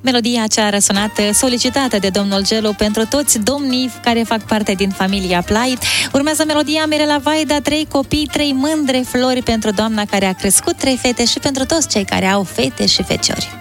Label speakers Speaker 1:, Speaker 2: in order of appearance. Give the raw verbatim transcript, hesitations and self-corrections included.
Speaker 1: Melodia cea a răsunat solicitată de domnul Gelu pentru toți domnii care fac parte din familia Plait. Urmează melodia Mirela Vaida, trei copii, trei mândre flori pentru doamna care a crescut trei fete și pentru toți cei care au fete și feciori.